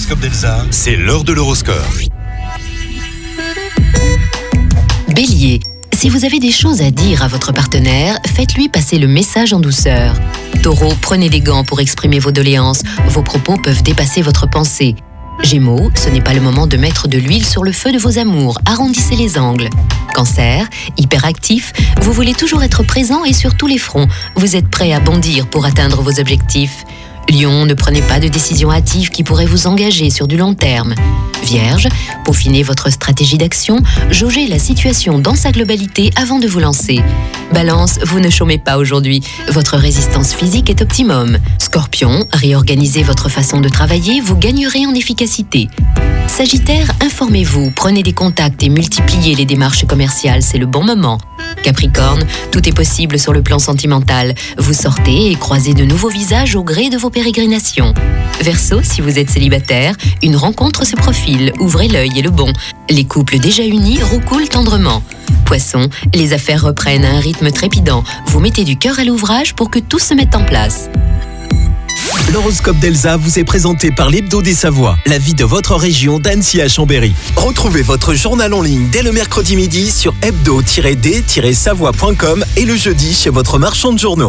L'horoscope d'Elsa, c'est l'heure de l'horoscope. Bélier, si vous avez des choses à dire à votre partenaire, faites-lui passer le message en douceur. Taureau, prenez des gants pour exprimer vos doléances. Vos propos peuvent dépasser votre pensée. Gémeaux, ce n'est pas le moment de mettre de l'huile sur le feu de vos amours. Arrondissez les angles. Cancer, hyperactif, vous voulez toujours être présent et sur tous les fronts. Vous êtes prêt à bondir pour atteindre vos objectifs. Lion, ne prenez pas de décisions hâtives qui pourraient vous engager sur du long terme. Vierge, peaufinez votre stratégie d'action, jaugez la situation dans sa globalité avant de vous lancer. Balance, vous ne chômez pas aujourd'hui, votre résistance physique est optimum. Scorpion, réorganisez votre façon de travailler, vous gagnerez en efficacité. Sagittaire, informez-vous, prenez des contacts et multipliez les démarches commerciales, c'est le bon moment. Capricorne, tout est possible sur le plan sentimental. Vous sortez et croisez de nouveaux visages au gré de vos pérégrinations. Verseau, si vous êtes célibataire, une rencontre se profile, ouvrez l'œil et le bon. Les couples déjà unis roucoulent tendrement. Poisson, les affaires reprennent à un rythme trépidant. Vous mettez du cœur à l'ouvrage pour que tout se mette en place. L'horoscope d'Elsa vous est présenté par l'Hebdo des Savoies, la vie de votre région d'Annecy à Chambéry. Retrouvez votre journal en ligne dès le mercredi midi sur hebdo-d-savoie.com et le jeudi chez votre marchand de journaux.